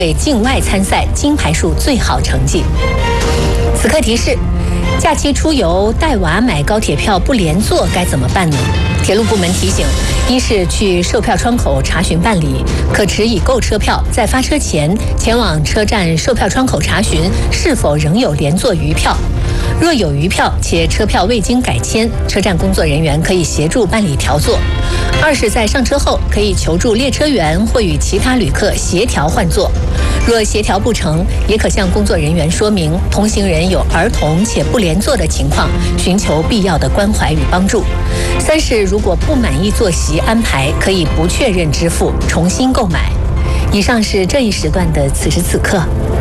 对境外参赛金牌数最好成绩。此刻提示：假期出游带娃买高铁票不连坐该怎么办呢？铁路部门提醒：一是去售票窗口查询办理，可持已购车票，在发车前前往车站售票窗口查询是否仍有连坐余票。若有余票且车票未经改签，车站工作人员可以协助办理调座。二是在上车后可以求助列车员或与其他旅客协调换座。若协调不成，也可向工作人员说明同行人有儿童且不连坐的情况，寻求必要的关怀与帮助。三是如果不满意坐席安排，可以不确认支付，重新购买。以上是这一时段的此时此刻。